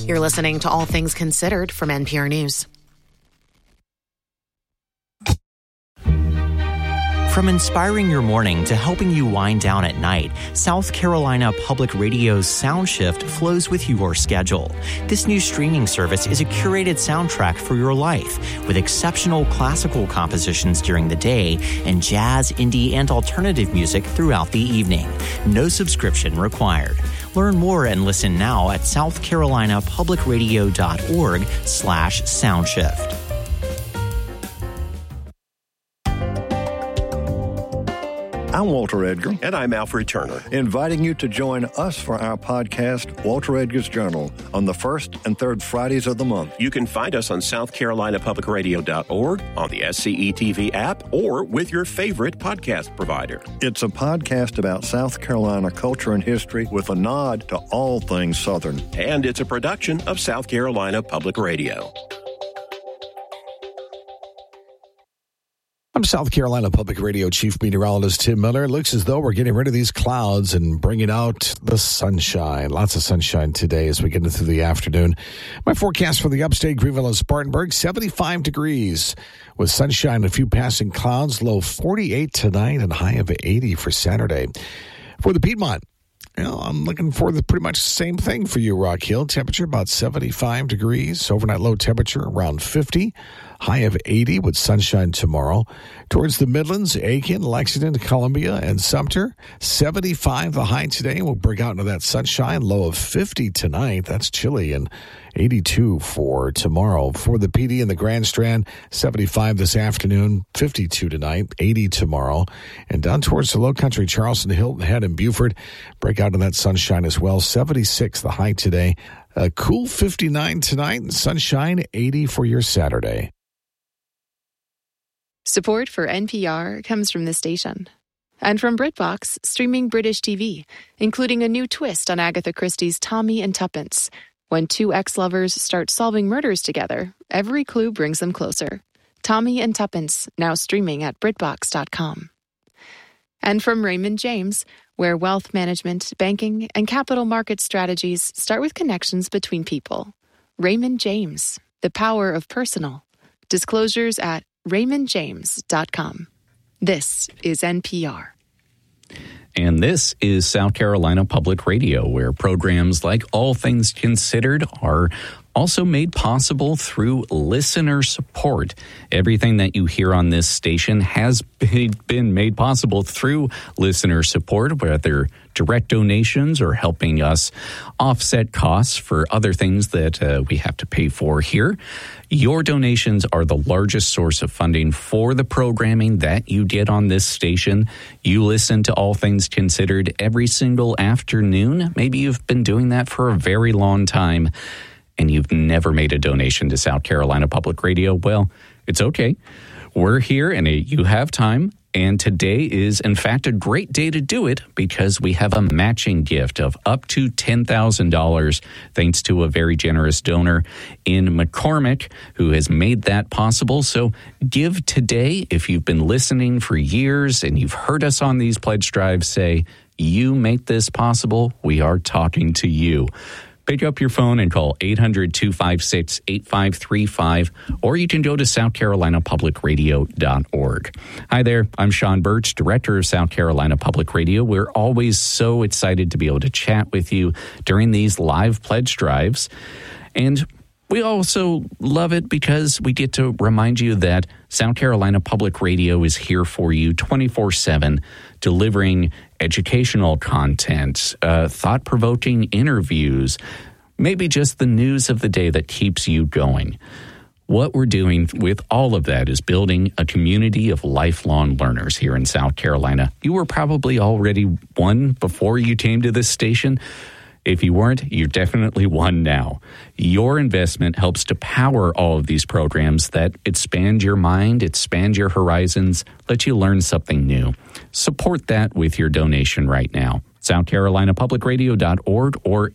You're listening to All Things Considered from NPR News. From inspiring your morning to helping you wind down at night, South Carolina Public Radio's SoundShift flows with your schedule. This new streaming service is a curated soundtrack for your life, with exceptional classical compositions during the day and jazz, indie, and alternative music throughout the evening. No subscription required. Learn more and listen now at southcarolinapublicradio.org/soundshift. I'm Walter Edgar. And I'm Alfred Turner. Inviting you to join us for our podcast, Walter Edgar's Journal, on the first and third Fridays of the month. You can find us on southcarolinapublicradio.org, on the SCE-TV app, or with your favorite podcast provider. It's a podcast about South Carolina culture and history with a nod to all things Southern. And it's a production of South Carolina Public Radio. I'm South Carolina Public Radio Chief Meteorologist Tim Miller. It looks as though we're getting rid of these clouds and bringing out the sunshine. Lots of sunshine today as we get into the afternoon. My forecast for the upstate, Greenville and Spartanburg, 75 degrees with sunshine and a few passing clouds. Low 48 tonight and high of 80 for Saturday. For the Piedmont, I'm looking for pretty much the same thing for you, Rock Hill. Temperature about 75 degrees. Overnight low temperature around 50. High of 80 with sunshine tomorrow. Towards the Midlands, Aiken, Lexington, Columbia, and Sumter, 75 the high today. We'll break out into that sunshine. Low of 50 tonight. That's chilly, and 82 for tomorrow. For the PD and the Grand Strand, 75 this afternoon, 52 tonight, 80 tomorrow. And down towards the Low Country, Charleston, Hilton Head, and Beaufort, break out in that sunshine as well. 76 the high today. A cool 59 tonight, and sunshine 80 for your Saturday. Support for NPR comes from this station. And from BritBox, streaming British TV, including a new twist on Agatha Christie's Tommy and Tuppence. When two ex-lovers start solving murders together, every clue brings them closer. Tommy and Tuppence, now streaming at BritBox.com. And from Raymond James, where wealth management, banking, and capital market strategies start with connections between people. Raymond James, the power of personal. Disclosures at RaymondJames.com. This is NPR. And this is South Carolina Public Radio, where programs like All Things Considered are also made possible through listener support. Everything that you hear on this station has been made possible through listener support, whether direct donations or helping us offset costs for other things that we have to pay for here. Your donations are the largest source of funding for the programming that you get on this station. You listen to All Things Considered every single afternoon. Maybe you've been doing that for a very long time, and you've never made a donation to South Carolina Public Radio. Well, it's okay. We're here, and you have time. And today is, in fact, a great day to do it because we have a matching gift of up to $10,000 thanks to a very generous donor in McCormick who has made that possible. So give today. If you've been listening for years and you've heard us on these pledge drives say, you make this possible, we are talking to you. Pick up your phone and call 800-256-8535, or you can go to southcarolinapublicradio.org. Hi there, I'm Sean Birch, Director of South Carolina Public Radio. We're always so excited to be able to chat with you during these live pledge drives. And we also love it because we get to remind you that South Carolina Public Radio is here for you 24/7, delivering educational content, thought-provoking interviews, maybe just the news of the day that keeps you going. What we're doing with all of that is building a community of lifelong learners here in South Carolina. You were probably already one before you came to this station. If you weren't, you're definitely one now. Your investment helps to power all of these programs that expand your mind, expand your horizons, let you learn something new. Support that with your donation right now. southcarolinapublicradio.org or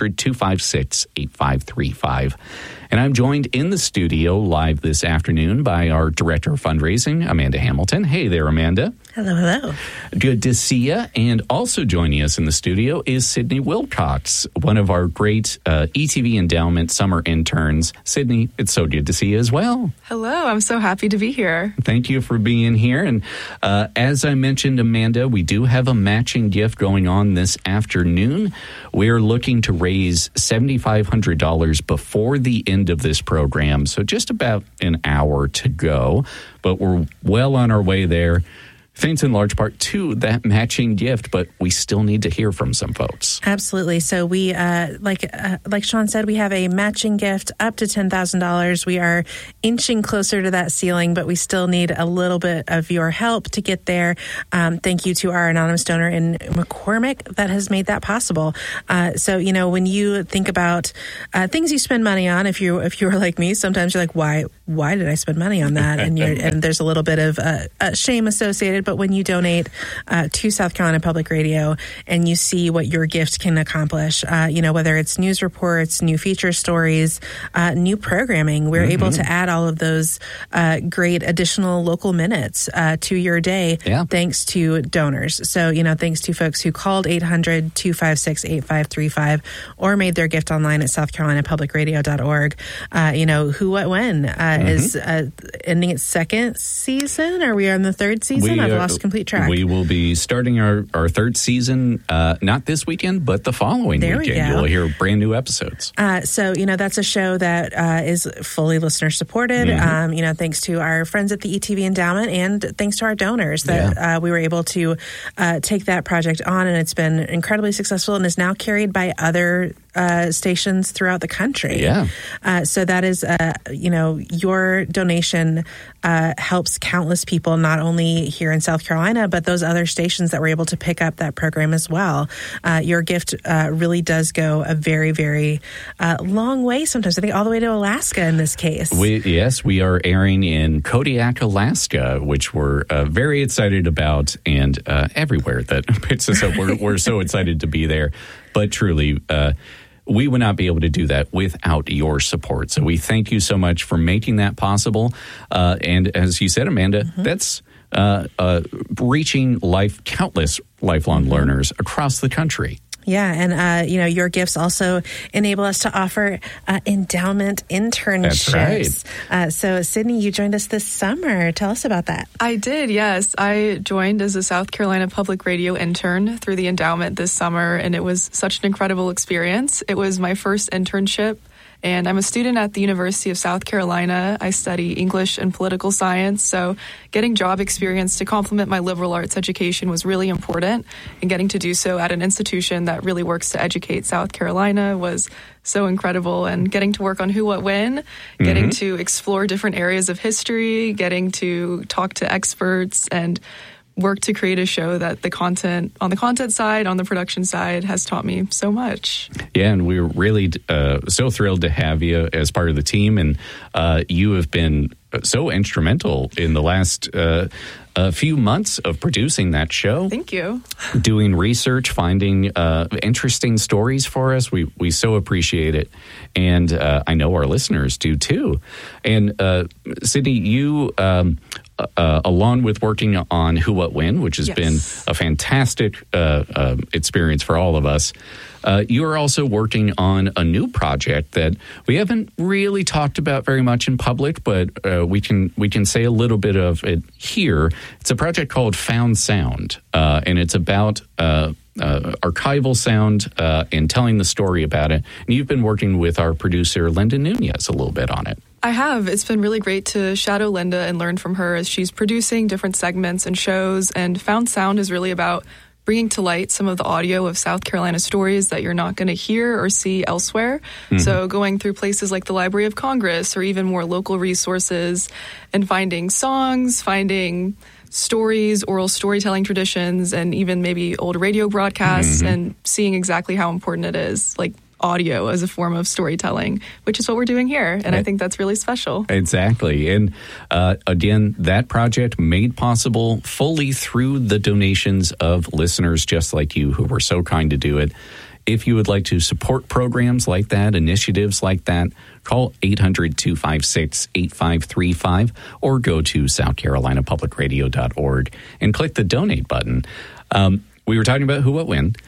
800-256-8535. And I'm joined in the studio live this afternoon by our Director of Fundraising, Amanda Hamilton. Hey there, Amanda. Hello, hello. Good to see you. And also joining us in the studio is Sydney Wilcox, one of our great ETV Endowment summer interns. Sydney, it's so good to see you as well. Hello, I'm so happy to be here. Thank you for being here. And as I mentioned, Amanda, we do have a matching gift going on this afternoon. We're looking to raise $7,500 before the end of this program, so just about an hour to go, but we're well on our way there. Thanks in large part to that matching gift, but we still need to hear from some folks. Absolutely. So we, like Sean said, we have a matching gift up to $10,000. We are inching closer to that ceiling, but we still need a little bit of your help to get there. Thank you to our anonymous donor in McCormick that has made that possible. So, you know, when you think about things you spend money on, if you're like me, sometimes you're like, why did I spend money on that? And there's a little bit of shame associated. But when you donate to South Carolina Public Radio and you see what your gift can accomplish, you know, whether it's news reports, new feature stories, new programming, we're able to add all of those great additional local minutes to your day thanks to donors. So, you know, thanks to folks who called 800-256-8535 or made their gift online at southcarolinapublicradio.org. You know, Who, What, When is ending its second season. Are we on the third season? I've lost complete track. We will be starting our third season, not this weekend, but the following weekend. You'll hear brand new episodes. So, you know, that's a show that is fully listener supported, you know, thanks to our friends at the ETV Endowment and thanks to our donors that we were able to take that project on, and it's been incredibly successful and is now carried by other stations throughout the country. So that is, you know, your donation helps countless people, not only here in South Carolina, but those other stations that were able to pick up that program as well. Your gift really does go a very, very long way sometimes. I think all the way to Alaska in this case. We are airing in Kodiak, Alaska, which we're very excited about, and everywhere that picks us up. We're so excited to be there. But truly, we would not be able to do that without your support. So we thank you so much for making that possible. And as you said, Amanda, that's reaching countless lifelong learners across the country. Yeah, and, you know, your gifts also enable us to offer endowment internships. That's right. So, Sydney, you joined us this summer. Tell us about that. I did, yes. I joined as a South Carolina Public Radio intern through the endowment this summer, and it was such an incredible experience. It was my first internship, and I'm a student at the University of South Carolina. I study English and political science, so getting job experience to complement my liberal arts education was really important, and getting to do so at an institution that really works to educate South Carolina was so incredible. And getting to work on Who, What, When, getting to explore different areas of history, getting to talk to experts and work to create a show that the content side, on the production side, has taught me so much. Yeah, and we're really so thrilled to have you as part of the team. And you have been so instrumental in the last few months of producing that show. Thank you. Doing research, finding interesting stories for us. We so appreciate it. And I know our listeners do too. And Sydney, you... along with working on Who, What, When, which has been a fantastic experience for all of us, you are also working on a new project that we haven't really talked about very much in public, but we can say a little bit of it here. It's a project called Found Sound, and it's about archival sound and telling the story about it. And you've been working with our producer, Linda Nunez, a little bit on it. I have. It's been really great to shadow Linda and learn from her as she's producing different segments and shows. And Found Sound is really about bringing to light some of the audio of South Carolina stories that you're not going to hear or see elsewhere. So going through places like the Library of Congress or even more local resources and finding songs, finding stories, oral storytelling traditions, and even maybe old radio broadcasts, and seeing exactly how important it is, like audio as a form of storytelling, which is what we're doing here. And I think that's really special. Exactly. And again, that project made possible fully through the donations of listeners just like you who were so kind to do it. If you would like to support programs like that, initiatives like that, call 800-256-8535 or go to southcarolinapublicradio.org and click the donate button. We were talking about who, what, when.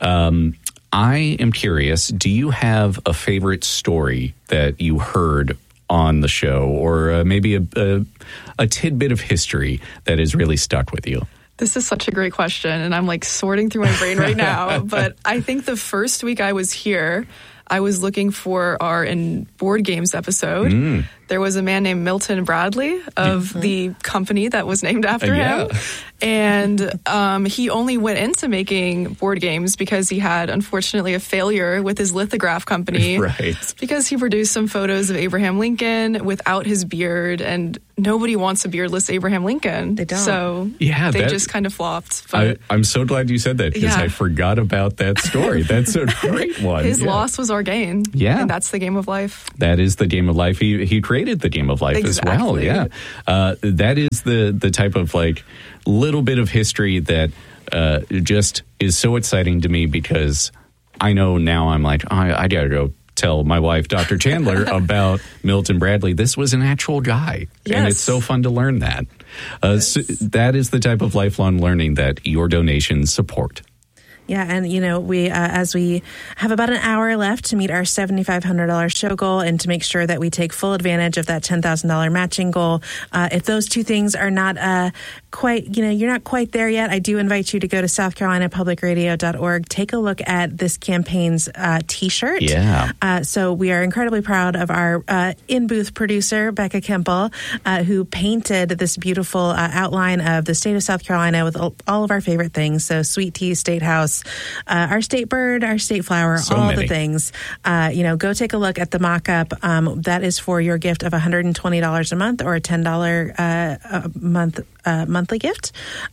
I am curious, do you have a favorite story that you heard on the show, or maybe a tidbit of history that has really stuck with you? This is such a great question, and I'm like sorting through my brain right now. But I think the first week I was here, I was looking for our board games episode. There was a man named Milton Bradley of the company that was named after him. And he only went into making board games because he had, unfortunately, a failure with his lithograph company. Right. Because he produced some photos of Abraham Lincoln without his beard, and nobody wants a beardless Abraham Lincoln. They don't. So they just kind of flopped. But I'm so glad you said that, because I forgot about that story. That's a great one. His loss was our gain. Yeah. And that's the game of life. That is the game of life. He created the game of life as well. Yeah. That is the type of like little bit of history that just is so exciting to me, because I know now I'm like, I got to go tell my wife, Dr. Chandler, about Milton Bradley. This was an actual guy. Yes. And it's so fun to learn that. So that is the type of lifelong learning that your donations support. Yeah, and we as we have about an hour left to meet our $7,500 show goal and to make sure that we take full advantage of that $10,000 matching goal. If those two things are not quite, you're not quite there yet, I do invite you to go to southcarolinapublicradio.org. Take a look at this campaign's T-shirt. Yeah. So we are incredibly proud of our in-booth producer, Becca Kemple, who painted this beautiful outline of the state of South Carolina with all of our favorite things. So Sweet Tea, State House, our state bird, our state flower, so all the things. Go take a look at the mock-up. That is for your gift of $120 a month or a $10 a month monthly gift.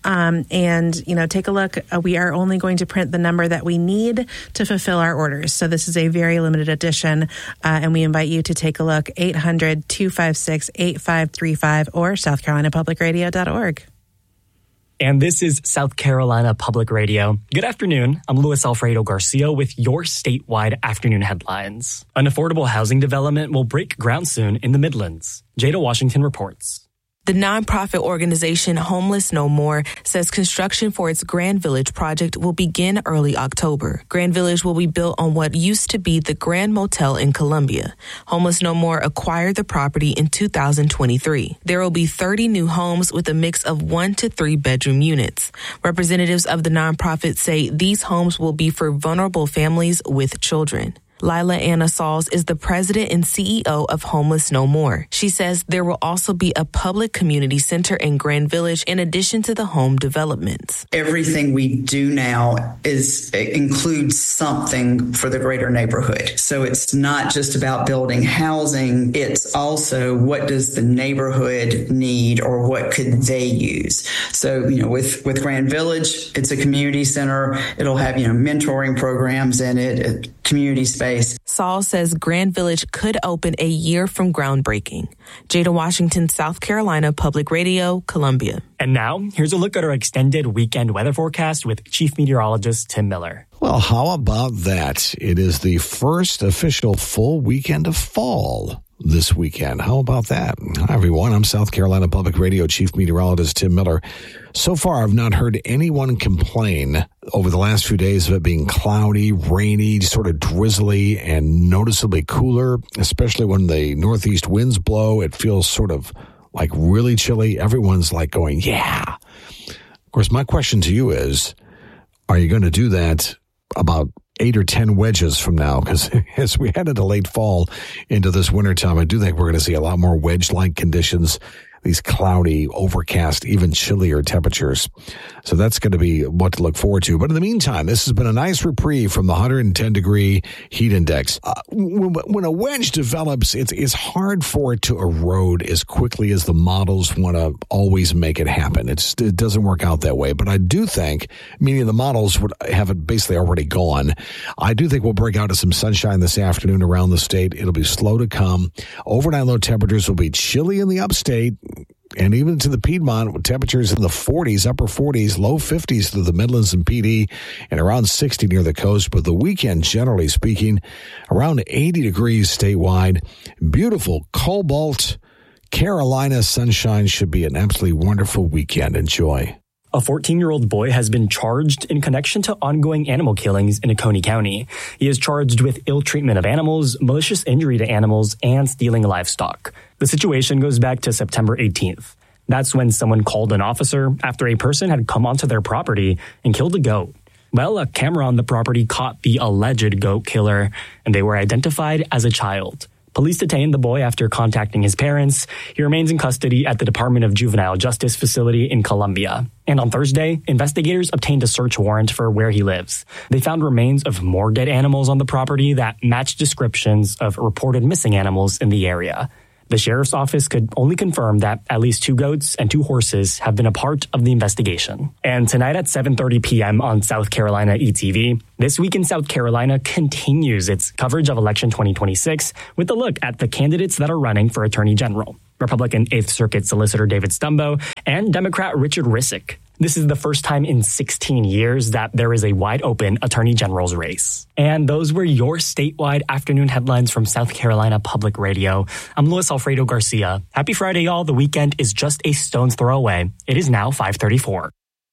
Take a look. We are only going to print the number that we need to fulfill our orders. So this is a very limited edition, and we invite you to take a look. 800-256-8535 or southcarolinapublicradio.org. And this is South Carolina Public Radio. Good afternoon. I'm Luis Alfredo Garcia with your statewide afternoon headlines. An affordable housing development will break ground soon in the Midlands. Jada Washington reports. The nonprofit organization Homeless No More says construction for its Grand Village project will begin early October. Grand Village will be built on what used to be the Grand Motel in Columbia. Homeless No More acquired the property in 2023. There will be 30 new homes with a mix of 1 to 3 bedroom units. Representatives of the nonprofit say these homes will be for vulnerable families with children. Lila Anna Sauls is the president and CEO of Homeless No More. She says there will also be a public community center in Grand Village in addition to the home developments. Everything we do now includes something for the greater neighborhood. So it's not just about building housing. It's also what does the neighborhood need or what could they use? So, with Grand Village, it's a community center. It'll have, mentoring programs in it, a community space. Saul says Grand Village could open a year from groundbreaking. Jada Washington, South Carolina Public Radio, Columbia. And now, here's a look at our extended weekend weather forecast with Chief Meteorologist Tim Miller. Well, how about that? It is the first official full weekend of fall this weekend. How about that? Hi, everyone. I'm South Carolina Public Radio Chief Meteorologist Tim Miller. So far, I've not heard anyone complain over the last few days of it being cloudy, rainy, sort of drizzly, and noticeably cooler, especially when the northeast winds blow. It feels sort of like really chilly. Everyone's like going, yeah. Of course, my question to you is, are you going to do that about 8 or 10 wedges from now? Because as we head into late fall into this wintertime, I do think we're going to see a lot more wedge-like conditions. these cloudy, overcast, even chillier temperatures. So that's going to be what to look forward to. But in the meantime, this has been a nice reprieve from the 110-degree heat index. When a wedge develops, it's hard for it to erode as quickly as the models want to always make it happen. It doesn't work out that way. But I do think, meaning the models would have it basically already gone, I do think we'll break out to some sunshine this afternoon around the state. It'll be slow to come. Overnight low temperatures will be chilly in the upstate, and even to the Piedmont, with temperatures in the 40s, upper 40s, low 50s through the Midlands and PD, and around 60 near the coast. But the weekend, generally speaking, around 80 degrees statewide. Beautiful Cobalt, Carolina sunshine. Should be an absolutely wonderful weekend. Enjoy. A 14-year-old boy has been charged in connection to ongoing animal killings in Oconee County. He is charged with ill treatment of animals, malicious injury to animals, and stealing livestock. The situation goes back to September 18th. That's when someone called an officer after a person had come onto their property and killed a goat. Well, a camera on the property caught the alleged goat killer, and they were identified as a child. Police detained the boy after contacting his parents. He remains in custody at the Department of Juvenile Justice facility in Columbia. And on Thursday, investigators obtained a search warrant for where he lives. They found remains of more dead animals on the property that matched descriptions of reported missing animals in the area. The sheriff's office could only confirm that at least 2 goats and 2 horses have been a part of the investigation. And tonight at 7:30 p.m. on South Carolina ETV, This Week in South Carolina continues its coverage of election 2026 with a look at the candidates that are running for Attorney General. Republican 8th Circuit Solicitor David Stumbo and Democrat Richard Rissick. This is the first time in 16 years that there is a wide-open Attorney General's race. And those were your statewide afternoon headlines from South Carolina Public Radio. I'm Luis Alfredo Garcia. Happy Friday, y'all. The weekend is just a stone's throw away. It is now 5:34.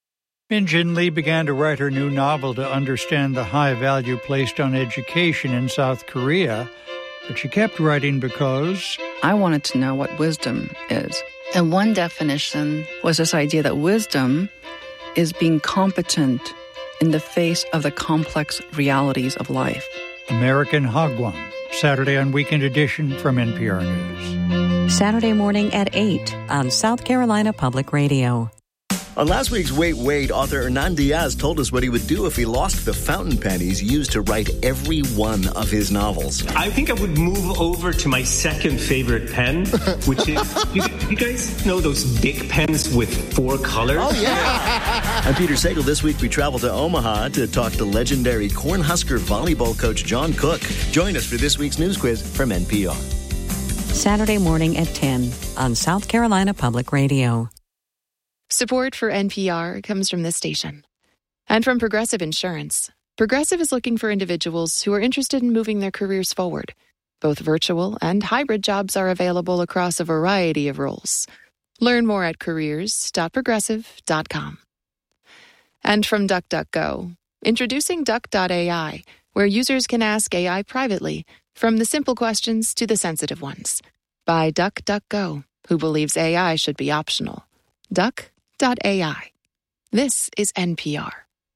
Min Jin Lee began to write her new novel to understand the high value placed on education in South Korea, but she kept writing because I wanted to know what wisdom is. And one definition was this idea that wisdom is being competent in the face of the complex realities of life. American Hagwon, Saturday on Weekend Edition from NPR News. Saturday morning at 8 on South Carolina Public Radio. On last week's Wait, Wait, author Hernan Diaz told us what he would do if he lost the fountain pen he's used to write every one of his novels. I think I would move over to my second favorite pen, which is, you guys know those big pens with 4 colors? Oh, yeah. I'm Peter Sagal. This week we travel to Omaha to talk to legendary Cornhusker volleyball coach John Cook. Join us for this week's news quiz from NPR. Saturday morning at 10 on South Carolina Public Radio. Support for NPR comes from this station. And from Progressive Insurance. Progressive is looking for individuals who are interested in moving their careers forward. Both virtual and hybrid jobs are available across a variety of roles. Learn more at careers.progressive.com. And from DuckDuckGo. Introducing Duck.ai, where users can ask AI privately, from the simple questions to the sensitive ones. By DuckDuckGo, who believes AI should be optional. Duck.ai. This is NPR.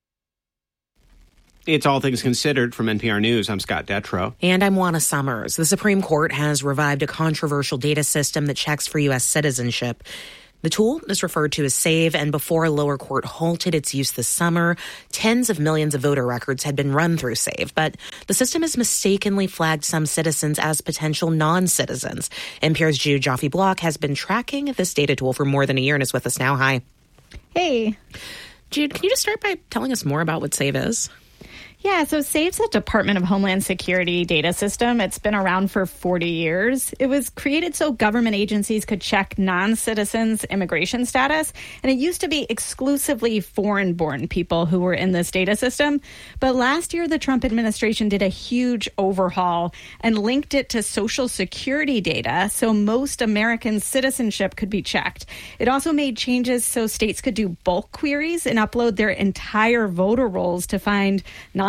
It's All Things Considered from NPR News. I'm Scott Detrow. And I'm Juana Summers. The Supreme Court has revived a controversial data system that checks for U.S. citizenship. The tool is referred to as SAVE, and before a lower court halted its use this summer, tens of millions of voter records had been run through SAVE. But the system has mistakenly flagged some citizens as potential non-citizens. NPR's Jude Joffe-Block has been tracking this data tool for more than a year and is with us now. Hi. Hey. Jude, can you just start by telling us more about what SAVE is? Yeah, so SAVE's a Department of Homeland Security data system. It's been around for 40 years. It was created so government agencies could check non-citizens' immigration status, and it used to be exclusively foreign-born people who were in this data system. But last year, the Trump administration did a huge overhaul and linked it to Social Security data so most American citizenship could be checked. It also made changes so states could do bulk queries and upload their entire voter rolls to find non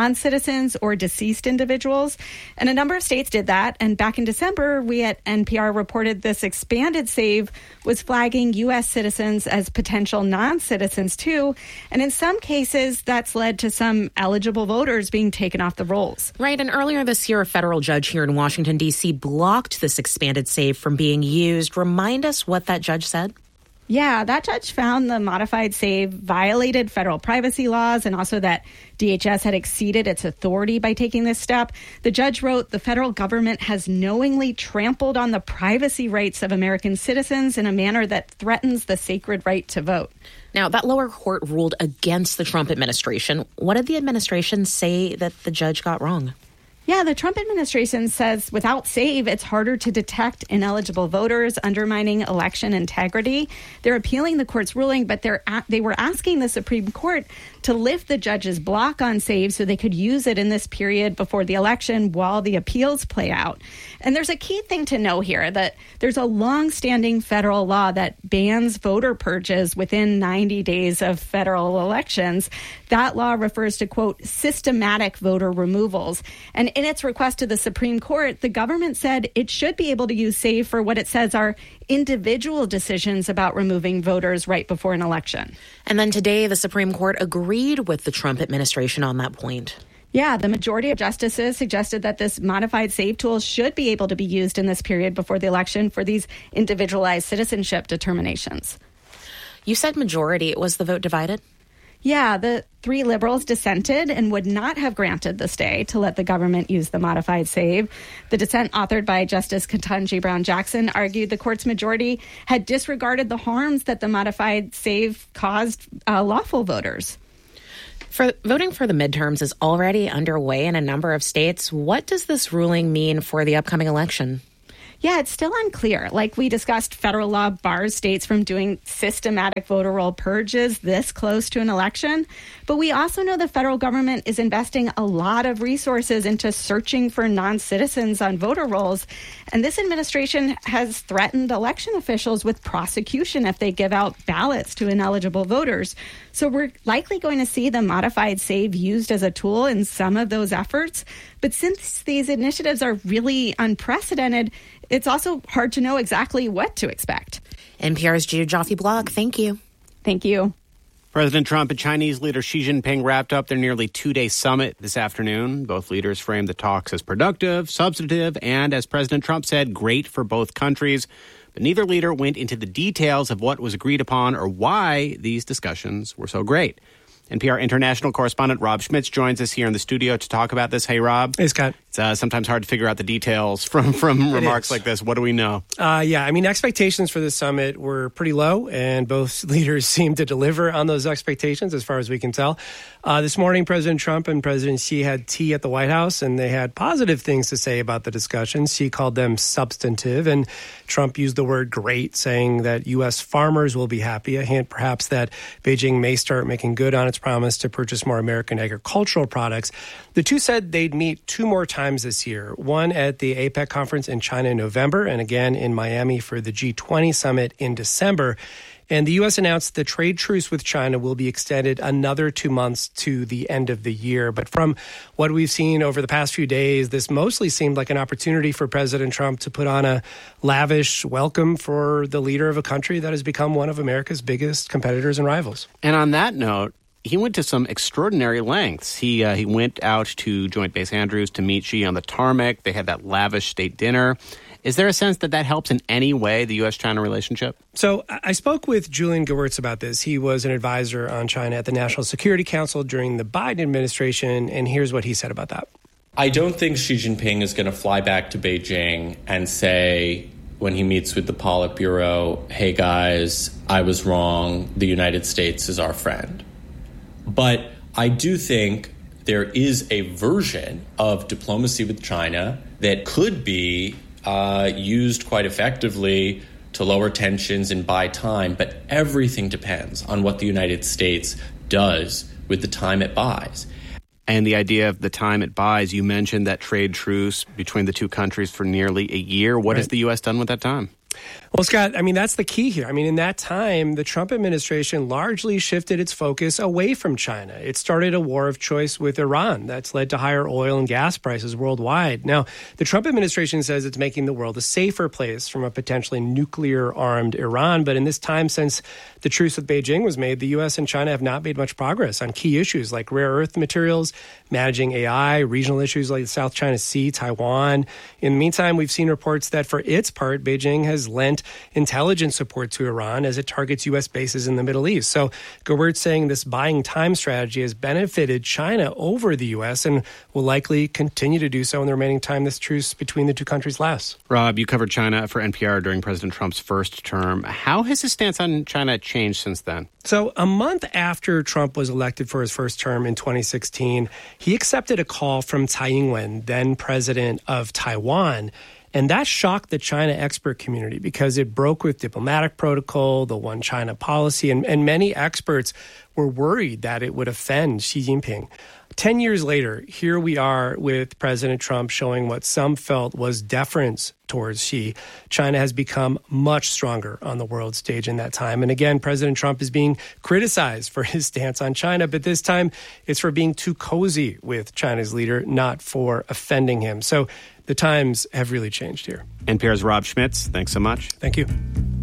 non-citizens or deceased individuals. And a number of states did that. And back in December, we at NPR reported this expanded SAVE was flagging U.S. citizens as potential non-citizens too. And in some cases, that's led to some eligible voters being taken off the rolls. Right. And earlier this year, a federal judge here in Washington, D.C. blocked this expanded SAVE from being used. Remind us what that judge said. Yeah, that judge found the modified SAVE violated federal privacy laws and also that DHS had exceeded its authority by taking this step. The judge wrote, the federal government has knowingly trampled on the privacy rights of American citizens in a manner that threatens the sacred right to vote. Now, that lower court ruled against the Trump administration. What did the administration say that the judge got wrong? Yeah, the Trump administration says without SAVE, it's harder to detect ineligible voters, undermining election integrity. They're appealing the court's ruling, but they were asking the Supreme Court to lift the judge's block on SAVE so they could use it in this period before the election while the appeals play out. And there's a key thing to know here that there's a long-standing federal law that bans voter purges within 90 days of federal elections. That law refers to, quote, systematic voter removals. And in its request to the Supreme Court, the government said it should be able to use SAVE for what it says are individual decisions about removing voters right before an election. And then today, the Supreme Court agreed with the Trump administration on that point. Yeah, the majority of justices suggested that this modified SAVE tool should be able to be used in this period before the election for these individualized citizenship determinations. You said majority. Was the vote divided? Yeah, the 3 liberals dissented and would not have granted the stay to let the government use the modified SAVE. The dissent, authored by Justice Ketanji Brown Jackson, argued the court's majority had disregarded the harms that the modified SAVE caused lawful voters. Voting for the midterms is already underway in a number of states. What does this ruling mean for the upcoming election? Yeah, it's still unclear. Like we discussed, federal law bars states from doing systematic voter roll purges this close to an election. But we also know the federal government is investing a lot of resources into searching for non-citizens on voter rolls. And this administration has threatened election officials with prosecution if they give out ballots to ineligible voters. So we're likely going to see the modified SAVE used as a tool in some of those efforts. But since these initiatives are really unprecedented, it's also hard to know exactly what to expect. NPR's Jude Joffe-Block, thank you. Thank you. President Trump and Chinese leader Xi Jinping wrapped up their nearly 2-day summit this afternoon. Both leaders framed the talks as productive, substantive, and, as President Trump said, great for both countries. But neither leader went into the details of what was agreed upon or why these discussions were so great. NPR international correspondent Rob Schmitz joins us here in the studio to talk about this. Hey, Rob. Hey, Scott. It's sometimes hard to figure out the details from remarks like this. What do we know? Expectations for this summit were pretty low, and both leaders seemed to deliver on those expectations as far as we can tell. This morning, President Trump and President Xi had tea at the White House, and they had positive things to say about the discussions. Xi called them substantive, and Trump used the word great, saying that U.S. farmers will be happy, a hint perhaps that Beijing may start making good on its promise to purchase more American agricultural products. The two said they'd meet 2 more times this year, one at the APEC conference in China in November and again in Miami for the G20 summit in December. And the U.S. announced the trade truce with China will be extended another 2 months to the end of the year. But from what we've seen over the past few days, this mostly seemed like an opportunity for President Trump to put on a lavish welcome for the leader of a country that has become one of America's biggest competitors and rivals. And on that note, he went to some extraordinary lengths. He went out to Joint Base Andrews to meet Xi on the tarmac. They had that lavish state dinner. Is there a sense that that helps in any way the U.S.-China relationship? So I spoke with Julian Gewirtz about this. He was an advisor on China at the National Security Council during the Biden administration, and here's what he said about that. I don't think Xi Jinping is going to fly back to Beijing and say, when he meets with the Politburo, hey guys, I was wrong, the United States is our friend. But I do think there is a version of diplomacy with China that could be used quite effectively to lower tensions and buy time. But everything depends on what the United States does with the time it buys. And the idea of the time it buys, you mentioned that trade truce between the two countries for nearly a year. What has the U.S. done with that time? Well, Scott, I mean, that's the key here. I mean, in that time, the Trump administration largely shifted its focus away from China. It started a war of choice with Iran that's led to higher oil and gas prices worldwide. Now, the Trump administration says it's making the world a safer place from a potentially nuclear-armed Iran. But in this time since the truce with Beijing was made, the U.S. and China have not made much progress on key issues like rare earth materials, managing AI, regional issues like the South China Sea, Taiwan. In the meantime, we've seen reports that for its part, Beijing has lent intelligence support to Iran as it targets U.S. bases in the Middle East. So Gerbert's saying this buying time strategy has benefited China over the U.S. and will likely continue to do so in the remaining time this truce between the two countries lasts. Rob, you covered China for NPR during President Trump's first term. How has his stance on China changed since then? So a month after Trump was elected for his first term in 2016, he accepted a call from Tsai Ing-wen, then president of Taiwan. And that shocked the China expert community because it broke with diplomatic protocol, the one China policy, and many experts were worried that it would offend Xi Jinping. 10 years later, here we are with President Trump showing what some felt was deference towards Xi. China has become much stronger on the world stage in that time. And again, President Trump is being criticized for his stance on China, but this time it's for being too cozy with China's leader, not for offending him. So the times have really changed here. NPR's Rob Schmitz, thanks so much. Thank you.